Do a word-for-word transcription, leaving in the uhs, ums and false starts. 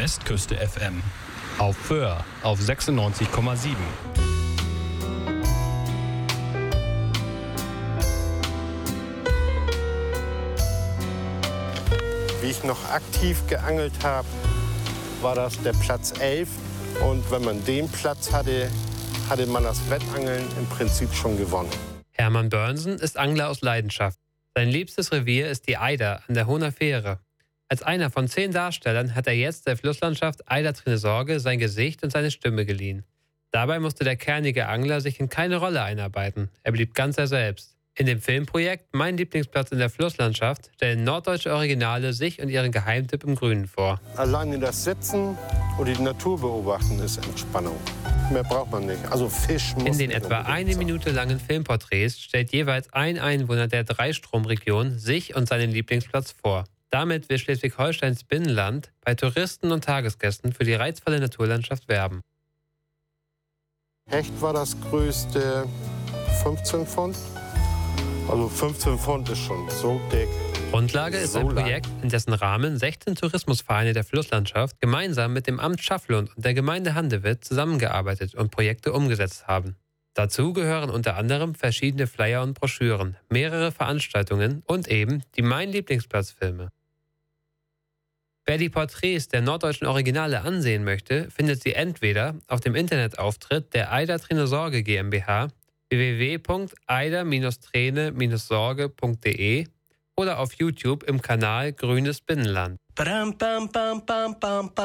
Westküste F M. Auf Föhr auf sechsundneunzig Komma sieben. Wie ich noch aktiv geangelt habe, war das der Platz elf. Und wenn man den Platz hatte, hatte man das Wettangeln im Prinzip schon gewonnen. Hermann Börnsen ist Angler aus Leidenschaft. Sein liebstes Revier ist die Eider an der Hohner Fähre. Als einer von zehn Darstellern hat er jetzt der Flusslandschaft Eider-Trine-Sorge sein Gesicht und seine Stimme geliehen. Dabei musste der kernige Angler sich in keine Rolle einarbeiten. Er blieb ganz er selbst. In dem Filmprojekt Mein Lieblingsplatz in der Flusslandschaft stellen norddeutsche Originale sich und ihren Geheimtipp im Grünen vor. Alleine das Sitzen und die Natur beobachten ist Entspannung. Mehr braucht man nicht. Also Fisch muss In den nicht etwa unbedingt eine sein. Minute langen Filmporträts stellt jeweils ein Einwohner der Dreistromregion sich und seinen Lieblingsplatz vor. Damit will Schleswig-Holsteins Binnenland bei Touristen und Tagesgästen für die reizvolle Naturlandschaft werben. Hecht war das größte, fünfzehn Pfund. Also fünfzehn Pfund ist schon so dick. Grundlage ist So ein lang. Projekt, in dessen Rahmen sechzehn Tourismusvereine der Flusslandschaft gemeinsam mit dem Amt Schafflund und der Gemeinde Handewitt zusammengearbeitet und Projekte umgesetzt haben. Dazu gehören unter anderem verschiedene Flyer und Broschüren, mehrere Veranstaltungen und eben die Mein Lieblingsplatz-Filme. Wer die Porträts der norddeutschen Originale ansehen möchte, findet sie entweder auf dem Internetauftritt der Eider-Trine-Sorge GmbH w w w punkt eider Trine Sorge punkt de oder auf YouTube im Kanal Grünes Binnenland.